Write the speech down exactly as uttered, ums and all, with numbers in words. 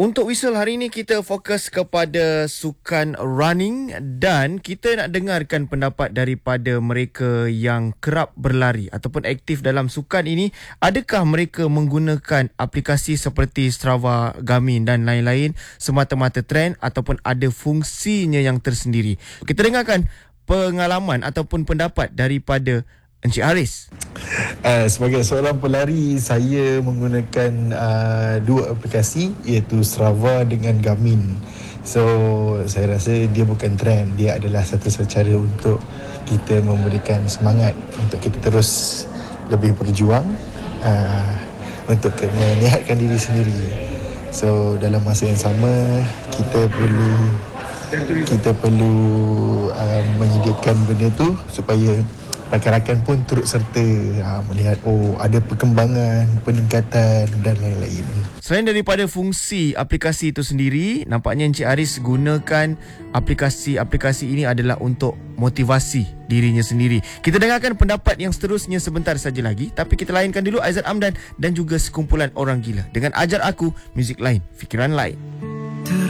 Untuk Whistle hari ini kita fokus kepada sukan running dan kita nak dengarkan pendapat daripada mereka yang kerap berlari ataupun aktif dalam sukan ini. Adakah mereka menggunakan aplikasi seperti Strava, Garmin dan lain-lain semata-mata trend ataupun ada fungsinya yang tersendiri? Kita dengarkan pengalaman ataupun pendapat daripada Encik Haris. Uh, sebagai seorang pelari, saya menggunakan uh, dua aplikasi iaitu Strava dengan Garmin. So, saya rasa dia bukan trend, dia adalah satu-satu cara untuk kita memberikan semangat untuk kita terus lebih berjuang uh, untuk menyihatkan diri sendiri. So, dalam masa yang sama, kita perlu kita perlu uh, menyediakan benda tu supaya rakan-rakan pun turut serta ha, melihat oh ada perkembangan, peningkatan dan lain-lain. Selain daripada fungsi aplikasi itu sendiri, nampaknya Encik Haris gunakan aplikasi-aplikasi ini adalah untuk motivasi dirinya sendiri. Kita dengarkan pendapat yang seterusnya sebentar saja lagi, tapi kita layankan dulu Aizat Amdan dan juga sekumpulan orang gila dengan Ajar Aku, muzik lain, fikiran lain.